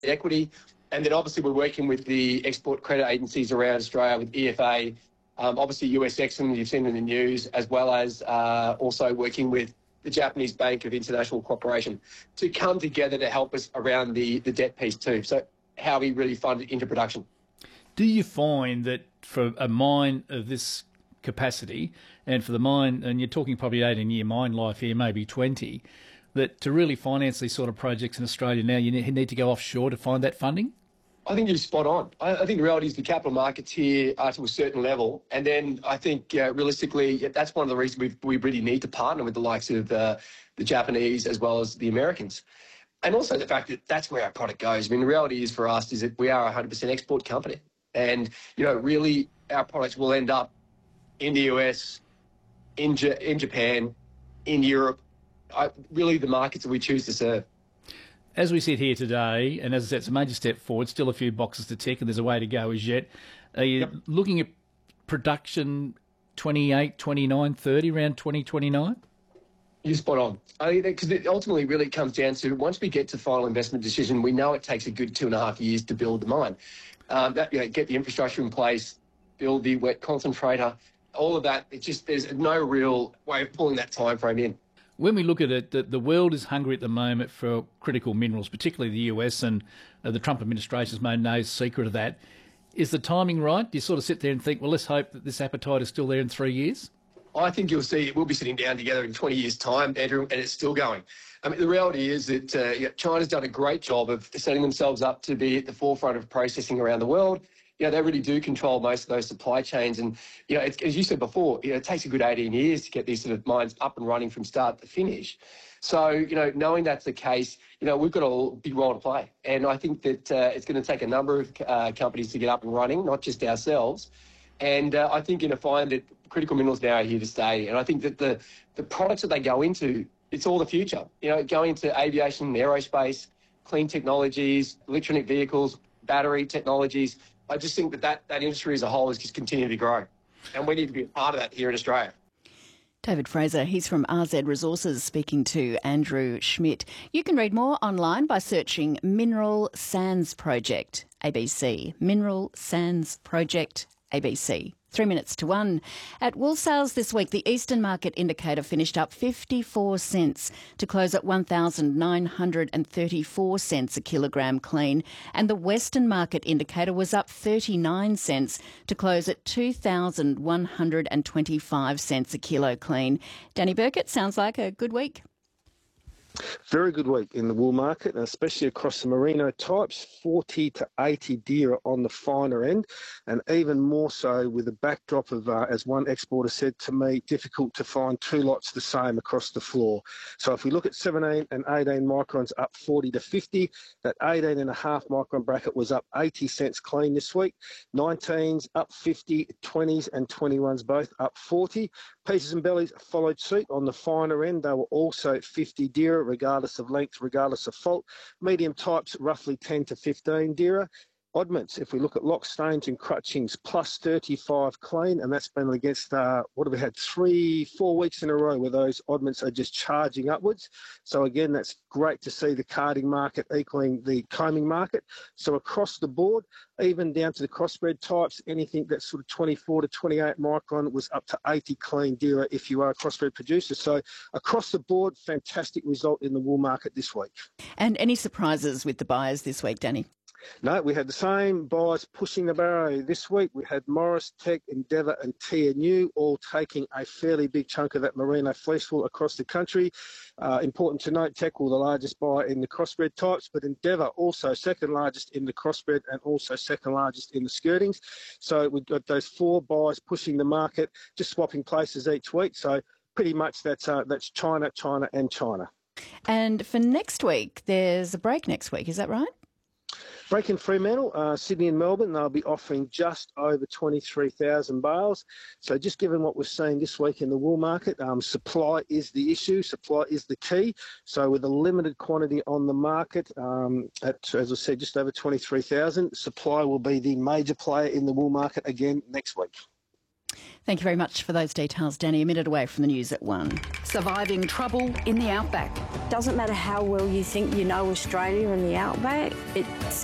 equity. And then obviously we're working with the export credit agencies around Australia with EFA, obviously US Exim, you've seen in the news, as well as also working with the Japanese Bank of International Cooperation to come together to help us around the debt piece too. So how we really fund it into production. Do you find that for a mine of this capacity and for the mine, and you're talking probably 18-year mine life here, maybe 20, that to really finance these sort of projects in Australia now, you need to go offshore to find that funding? I think you're spot on. I think the reality is the capital markets here are to a certain level. And then I think realistically, that's one of the reasons we really need to partner with the likes of the Japanese as well as the Americans. And also the fact that that's where our product goes. I mean, the reality is for us is that we are a 100% export company. And, you know, really our products will end up in the US, in Japan, in Europe, really the markets that we choose to serve. As we sit here today, and as I said, it's a major step forward, still a few boxes to tick and there's a way to go as yet. Are you looking at production 28, 29, 30, around 2029? You're spot on. I think because it ultimately really comes down to once we get to final investment decision, we know it takes a good 2.5 years to build the mine. Get the infrastructure in place, build the wet concentrator, all of that. It's just there's no real way of pulling that time frame in. When we look at it, the world is hungry at the moment for critical minerals, particularly the US, and the Trump administration's made no secret of that. Is the timing right? Do you sort of sit there and think, well, let's hope that this appetite is still there in 3 years? I think you'll see we'll be sitting down together in 20 years' time, Andrew, and it's still going. I mean, the reality is that China's done a great job of setting themselves up to be at the forefront of processing around the world. You know, they really do control most of those supply chains. And, you know, as you said before, you know, it takes a good 18 years to get these sort of mines up and running from start to finish. So, you know, knowing that's the case, you know, we've got a big role to play. And I think that it's going to take a number of companies to get up and running, not just ourselves. And I think you're going to find that critical minerals now are here to stay. And I think that the products that they go into, it's all the future. You know, going into aviation, aerospace, clean technologies, electronic vehicles, battery technologies. I just think that industry as a whole is just continuing to grow. And we need to be a part of that here in Australia. David Fraser, he's from RZ Resources, speaking to Andrew Schmidt. You can read more online by searching Mineral Sands Project, ABC. Mineral Sands Project, ABC. 3 minutes to 1. At wool sales this week, the Eastern Market Indicator finished up 54 cents to close at 1,934 cents a kilogram clean, and the Western Market Indicator was up 39 cents to close at 2,125 cents a kilo clean. Danny Burkett, sounds like a good week. Very good week in the wool market, and especially across the merino types, 40 to 80 DIRA on the finer end, and even more so with the backdrop of, as one exporter said to me, difficult to find two lots the same across the floor. So if we look at 17 and 18 microns up 40 to 50, that 18.5 micron bracket was up 80 cents clean this week. 19s up 50, 20s and 21s both up 40. Pieces and bellies followed suit on the finer end. They were also 50 DIRA, regardless of length, regardless of fault. Medium types, roughly 10 to 15 DIRA. Oddments, if we look at lock stains and crutchings, plus 35 clean, and that's been against, what have we had, 3-4 weeks in a row where those oddments are just charging upwards. So again, that's great to see the carding market equaling the combing market. So across the board, even down to the crossbred types, anything that's sort of 24 to 28 micron was up to 80 clean DIRA if you are a crossbred producer. So across the board, fantastic result in the wool market this week. And any surprises with the buyers this week, Danny? No, we had the same buyers pushing the barrow this week. We had Morris, Tech, Endeavour and TNU all taking a fairly big chunk of that merino fleece wool across the country. Important to note, Tech will the largest buyer in the crossbred types, but Endeavour also second largest in the crossbred and also second largest in the skirtings. So we've got those four buyers pushing the market, just swapping places each week. So pretty much that's China, China and China. And for next week, there's a break next week, is that right? Break in Fremantle, Sydney and Melbourne, they'll be offering just over 23,000 bales. So just given what we're seeing this week in the wool market, supply is the issue, supply is the key. So with a limited quantity on the market, at, as I said, just over 23,000, supply will be the major player in the wool market again next week. Thank you very much for those details, Danny. A minute away from the news at 1. Surviving trouble in the outback. Doesn't matter how well you think you know Australia and the outback, it's